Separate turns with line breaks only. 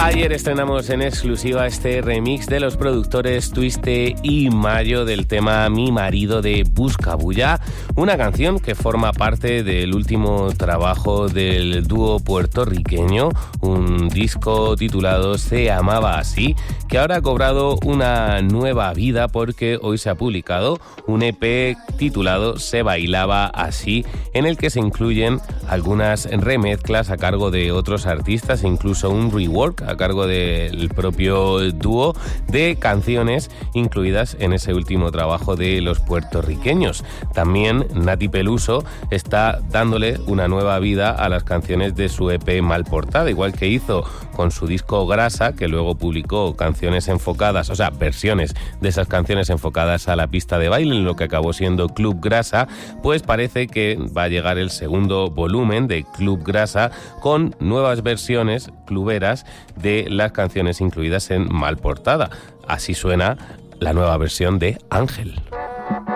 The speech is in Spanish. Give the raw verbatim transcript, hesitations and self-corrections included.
Ayer estrenamos en exclusiva este remix de los productores Twiste y Mayo del tema Mi Marido de Buscabulla, una canción que forma parte del último trabajo del dúo puertorriqueño, un disco titulado Se Amaba Así, que ahora ha cobrado una nueva vida porque hoy se ha publicado un E P titulado Se Bailaba Así, en el que se incluyen algunas remezclas a cargo de otros artistas, incluso un rework a cargo del propio dúo de canciones incluidas en ese último trabajo de los puertorriqueños. También Nati Peluso está dándole una nueva vida a las canciones de su E P Mal Portada, igual que hizo con su disco Grasa, que luego publicó canciones enfocadas, o sea, versiones de esas canciones enfocadas a la pista de baile, en lo que acabó siendo Club Grasa. Pues parece que va a llegar el segundo volumen de Club Grasa con nuevas versiones cluberas de las canciones incluidas en Mal Portada. Así suena la nueva versión de Ángel.